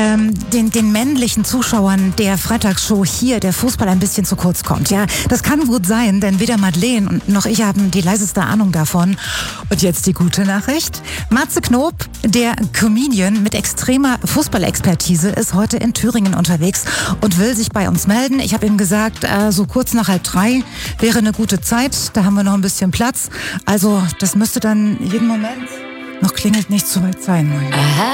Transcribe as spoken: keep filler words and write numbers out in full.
ähm, den, den männlichen Zuschauern der Freitagsshow hier der Fußball ein bisschen zu kurz kommt. Ja, das kann gut sein, denn weder Madeleine und noch ich haben die leiseste Ahnung davon. Und jetzt die gute Nachricht. Matze Knob, der Comedian mit extremer Fußballexpertise, ist heute in Thüringen unterwegs und will sich bei uns melden. Ich habe ihm gesagt, äh, so kurz nach halb drei wäre eine gute Zeit. Da haben wir noch ein bisschen Platz. Also das müsste dann jeden Moment, noch klingelt nicht zu weit sein. Aha.